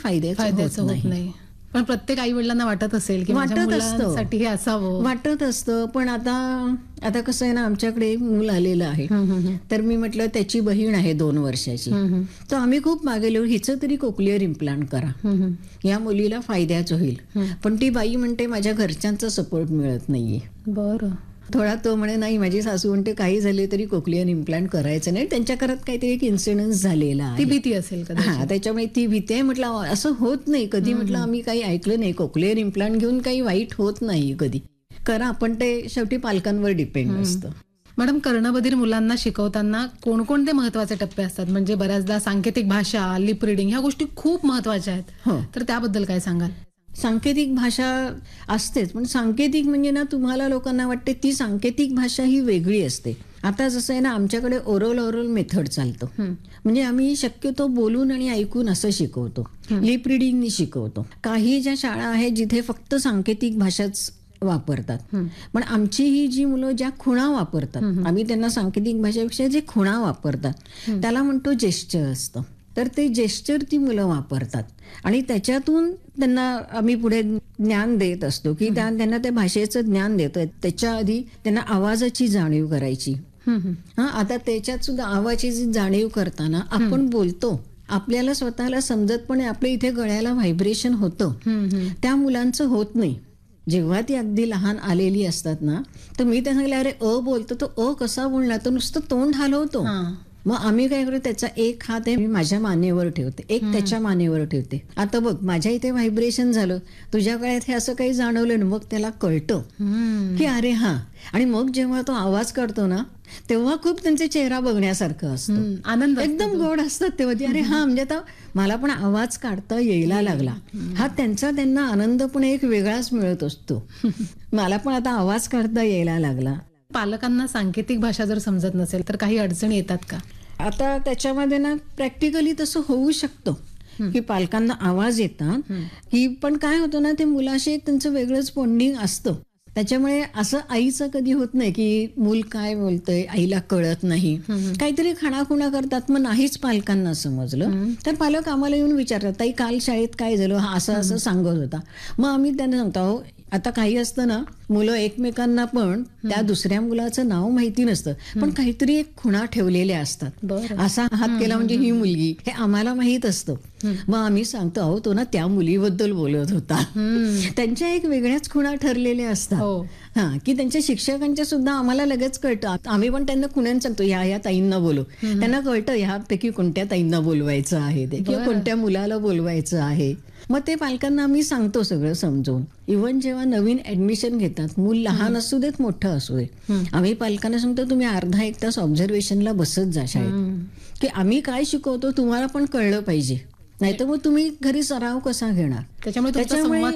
फायद्याचं होत नाही. पण प्रत्येक आई वडिलांना वाटत असेल की माझ्या मुलांसाठी हे असावं, वाटत असतं. पण आता कसं आहे ना, आमच्याकडे मूल आलेलं आहे. तर मी म्हटलं त्याची बहीण आहे 2 वर्षाची, तर आम्ही खूप मागेलो हिचं तरी कोक्लिअर इम्प्लांट करा, या मुलीला फायद्याच होईल. पण ती बाई म्हणते माझ्या घरच्यांचा सपोर्ट मिळत नाहीये. बरं. थोडा तो म्हणे नाही, माझी सासू म्हणते काही झाले तरी कोक्लिअर इम्प्लांट करायचं नाही, त्यांच्या घरात काहीतरी एक इन्सिडेन्स झालेला आहे. ती भीती असेल हा, त्याच्यामुळे ती भीती आहे. म्हटलं असं होत नाही कधी, म्हटलं आम्ही काही ऐकलं नाही, कोक्लिअर इम्प्लांट घेऊन काही वाईट होत नाही कधी, करा. पण ते शेवटी पालकांवर डिपेंड असतं. मॅडम, कर्णबधिर मुलांना शिकवताना कोणकोणते महत्वाचे टप्पे असतात? म्हणजे बऱ्याचदा सांकेतिक भाषा, लिप रिडिंग ह्या गोष्टी खूप महत्वाच्या आहेत, तर त्याबद्दल काय सांगाल? सांकेतिक भाषा असतेच, पण सांकेतिक म्हणजे ना, तुम्हाला लोकांना वाटते ती सांकेतिक भाषा ही वेगळी असते. आता जसं आहे ना, आमच्याकडे ओरल मेथड चालतं, म्हणजे आम्ही शक्यतो बोलून आणि ऐकून असं शिकवतो, लिप रिडिंगनी शिकवतो. काही ज्या शाळा आहेत जिथे फक्त सांकेतिक भाषाच वापरतात, पण आमची ही जी मुलं ज्या खुणा वापरतात, आम्ही त्यांना सांकेतिक भाषेपेक्षा जे खुणा वापरतात त्याला म्हणतो जेस्चर असतं. तर ते जेस्चर ती मुलं वापरतात आणि त्याच्यातून त्यांना आम्ही पुढे ज्ञान देत असतो की त्यांना त्या भाषेचं ज्ञान देतं. त्याच्या आधी त्यांना आवाजाची जाणीव करायची. आता त्याच्यात सुद्धा आवाजाची जाणीव करताना आपण बोलतो, आपल्याला स्वतःला समजत पण आपल्या इथे गळ्याला व्हायब्रेशन होतं, त्या मुलांचं होत नाही. जेव्हा ती अगदी लहान आलेली असतात ना, तर मी त्यांना सांगितलं अरे बोलतो, तो कसा बोलणार, तो नुसतं तोंड हलवतो. मग आम्ही काय करतो, त्याचा एक हात आहे मी माझ्या मानेवर ठेवते, एक त्याच्या मानेवर ठेवते. आता बघ माझ्या इथे व्हायब्रेशन झालं, तुझ्या गळ्यात हे असं काही जाणवलं ना, मग त्याला कळतं की अरे हा. आणि मग जेव्हा तो आवाज काढतो ना, तेव्हा खूप त्यांचे चेहरा बघण्यासारखं असतो, आनंद एकदम गोड असतात तेव्हा. अरे हा, म्हणजे आता मला पण आवाज काढता यायला लागला, हा त्यांना आनंद पण एक वेगळाच मिळत असतो. मला पण आता आवाज काढता यायला लागला. पालकांना सांकेतिक भाषा जर समजत नसेल तर काही अडचणी येतात का? आता त्याच्यामध्ये ना प्रॅक्टिकली तसं होऊ शकतं की पालकांना आवाज येतात की, पण काय होतं ना, ते मुलाशी एक त्यांचं वेगळंच बॉन्डिंग असतं. त्याच्यामुळे असं आईचं कधी होत नाही की मूल काय बोलतंय आईला कळत नाही, काहीतरी खाणाखुणा करतात, मग नाहीच पालकांना समजलं तर पालक आम्हाला येऊन विचारतात, ताई काल शाळेत काय झालं, हा असं सांगत होता. मग आम्ही त्यांना सांगतो, हो आता काही असतं ना, मुलं एकमेकांना पण त्या दुसऱ्या मुलाचं नाव माहिती नसतं, पण काहीतरी एक खुणा ठेवलेल्या असतात. असा हात केला म्हणजे ही मुलगी, हे आम्हाला माहित असतं. मग आम्ही सांगतो, अहो तो ना त्या मुलीबद्दल बोलत होता. त्यांच्या एक वेगळ्याच खुणा ठरलेल्या असतात. हा, की त्यांच्या शिक्षकांच्या सुद्धा आम्हाला लगेच कळतं. आम्ही पण त्यांना खुण्यान सांगतो, ह्या ताईंना बोलू. त्यांना कळतं ह्यापैकी कोणत्या ताईंना बोलवायचं आहे ते, किंवा कोणत्या मुलाला बोलवायचं आहे. मग ते पालकांना आम्ही सांगतो सगळं समजून. इव्हन जेव्हा नवीन ऍडमिशन घेतात, मूल लहान असू देत मोठं असू दे, आम्ही पालकांना सांगतो तुम्ही अर्धा एक तास ऑब्झर्वेशनला बसत जा शाळेत, की आम्ही काय शिकवतो तुम्हाला पण कळलं पाहिजे, नाहीतर मग तुम्ही घरी सराव कसा घेणार. त्याच्यामुळे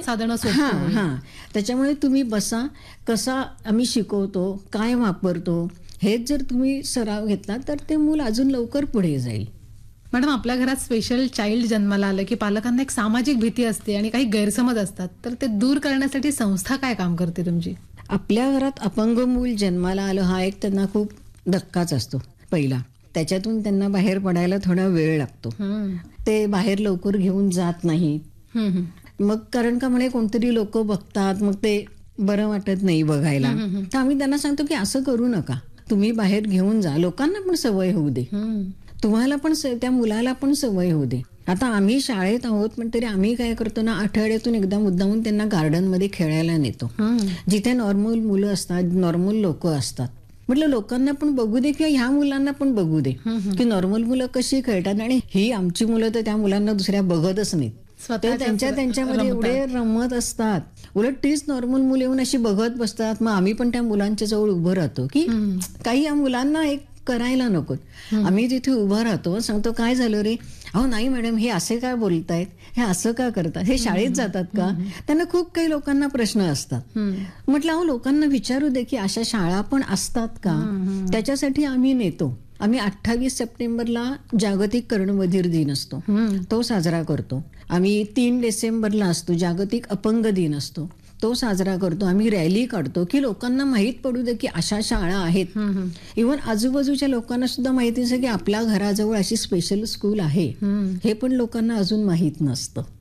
त्याच्यामुळे तुम्ही बसा, कसा आम्ही शिकवतो, काय वापरतो, हेच जर तुम्ही सराव घेतला तर ते मूल अजून लवकर पुढे जाईल. मॅडम, आपल्या घरात स्पेशल चाइल्ड जन्माला आलं की पालकांना एक सामाजिक भीती असते आणि काही गैरसमज असतात, तर ते दूर करण्यासाठी संस्था काय काम करते तुमची? आपल्या घरात अपंग मूल जन्माला आलं हा एक त्यांना खूप धक्काच असतो पहिला. त्याच्यातून त्यांना बाहेर पडायला थोडा वेळ लागतो, ते बाहेर लवकर घेऊन जात नाहीत. मग कारण का म्हणे कोणतरी लोक बघतात, मग ते बरं वाटत नाही बघायला. तर आम्ही त्यांना सांगतो की असं करू नका, तुम्ही बाहेर घेऊन जा, लोकांना पण सवय होऊ दे, तुम्हाला पण त्या मुलाला पण सवय होऊ दे. आता आम्ही शाळेत आहोत पण तरी आम्ही काय करतो ना, आठवड्यातून एकदा मुद्दामून त्यांना गार्डन मध्ये खेळायला नेतो, जिथे नॉर्मल मुलं असतात, नॉर्मल लोक असतात. म्हटलं लोकांना पण बघू दे किंवा ह्या मुलांना पण बघू दे की नॉर्मल मुलं कशी खेळतात, आणि ही आमची मुलं तर त्या मुलांना दुसऱ्या बघतच नाहीत, त्यांच्यामध्ये एवढे रमत असतात. उलट तीच नॉर्मल मुलं येऊन अशी बघत बसतात. मग आम्ही पण त्या मुलांच्या जवळ उभं राहतो की काही या मुलांना एक करायला नको. आम्ही तिथे उभं राहतो, सांगतो काय झालं रे, अहो नाही मॅडम हे असे काय बोलतायत, हे असं का करतात, हे शाळेत जातात का, त्यांना खूप काही लोकांना प्रश्न असतात. म्हटलं अहो लोकांना विचारू दे की अशा शाळा पण असतात का. त्याच्यासाठी आम्ही नेतो. आम्ही 28 सप्टेंबरला जागतिक कर्णबधिर दिन असतो, तो साजरा करतो. आम्ही 3 डिसेंबरला असतो जागतिक अपंग दिन असतो, तो साजरा करतो. आम्ही रॅली काढतो की लोकांना माहीत पडू दे की अशा शाळा आहेत. इव्हन आजूबाजूच्या लोकांना सुद्धा माहिती असं की आपल्या घराजवळ अशी स्पेशल स्कूल आहे, हे पण लोकांना अजून माहीत नसतं.